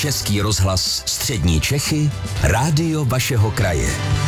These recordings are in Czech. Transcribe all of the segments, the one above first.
Český rozhlas Střední Čechy, rádio vašeho kraje.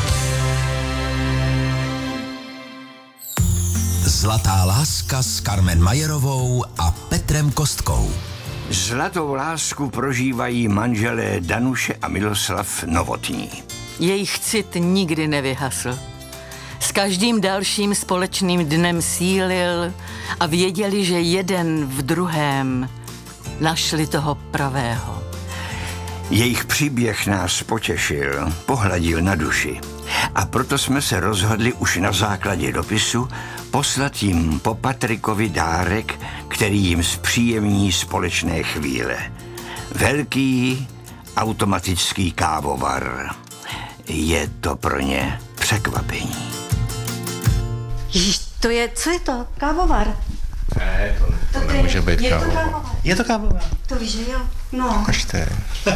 Zlatá láska s Carmen Majerovou a Petrem Kostkou. Zlatou lásku prožívají manželé Danuše a Miloslav Novotní. Jejich cit nikdy nevyhasl. S každým dalším společným dnem sílil a věděli, že jeden v druhém našli toho pravého. Jejich příběh nás potěšil, pohladil na duši. A proto jsme se rozhodli už na základě dopisu poslat jim po Patrikovi dárek, který jim zpříjemní společné chvíle. Velký automatický kávovar. Je to pro ně překvapení. Ježiš, co je to? Kávovar? Ne, to nemůže být kávovar. Je to kávovar? To víš, že jo? No. Až to je.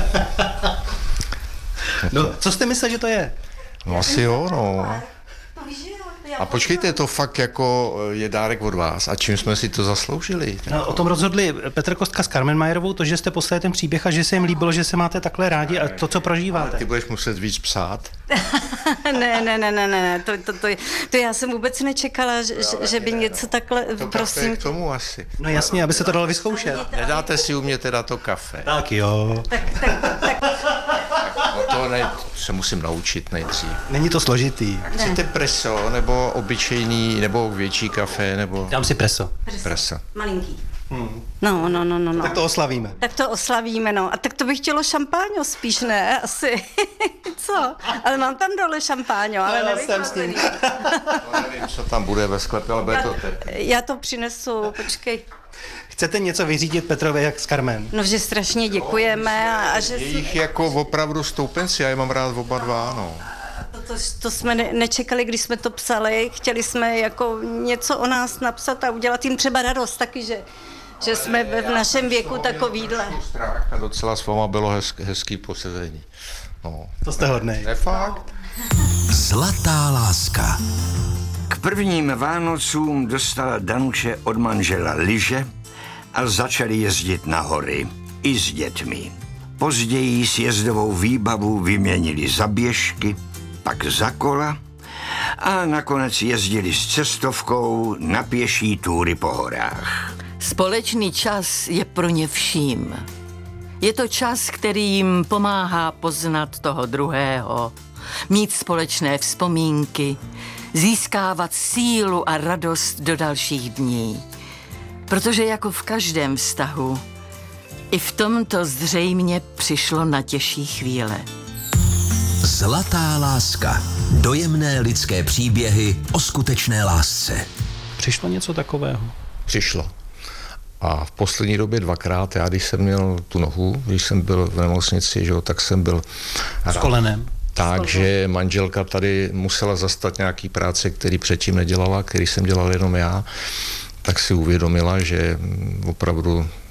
No, co jste myslel, že to je? No asi jo, no. To víš, že jo? A počkejte, to fakt jako je dárek od vás. A čím jsme si to zasloužili? No, o tom rozhodli Petr Kostka s Carmen Majerovou, to, že jste poslali ten příběh a že se jim líbilo, že se máte takhle rádi a to, co prožíváte. Ty budeš muset víc psát. Ne, to já jsem vůbec nečekala, že by něco takhle, To prosím. kafe je k tomu asi. No jasně, aby se to dalo vyzkoušet. Nedáte si u mě teda to kafe? Tak jo. No to se musím naučit nejdřív. Není to složitý. Chcete preso, nebo obyčejný, nebo větší kafe, nebo... Dám si preso. Preso. Malinký. No. Tak to oslavíme. Tak to oslavíme, no. A tak to bych chtělo šampáňo spíš, ne? Asi. Co? Ale mám tam dole šampáňo, ale nevím. s ním. Nevím, co tam bude ve sklepě, ale bude to teplý. Já to přinesu, počkej. Chcete něco vyřídit Petrovi jak s Carmen? No, že strašně děkujeme a že... Je jich jako opravdu stoupenci, já je mám rád oba dva, no. To jsme nečekali, když jsme to psali. Chtěli jsme jako něco o nás napsat a udělat jim třeba radost taky, že jsme v našem věku takovýhle. Strach a docela s váma bylo hezký posezení. No. To jste hodnej. Ne fakt? Zlatá láska. K prvním Vánocům dostala Danuše od manžela lyže a začali jezdit na hory. I s dětmi. Později sjezdovou výbavu vyměnili za běžky, pak za kola a nakonec jezdili s cestovkou na pěší túry po horách. Společný čas je pro ně vším. Je to čas, který jim pomáhá poznat toho druhého, mít společné vzpomínky, získávat sílu a radost do dalších dní. Protože jako v každém vztahu, i v tomto zřejmě přišlo na těžší chvíle. Zlatá láska. Dojemné lidské příběhy o skutečné lásce. Přišlo něco takového? Přišlo. A v poslední době dvakrát, já když jsem měl tu nohu, když jsem byl v nemocnici, že jo, tak jsem byl... S kolenem. Takže manželka tady musela zastat nějaký práce, který předtím nedělala, který jsem dělal jenom já, tak si uvědomila, že opravdu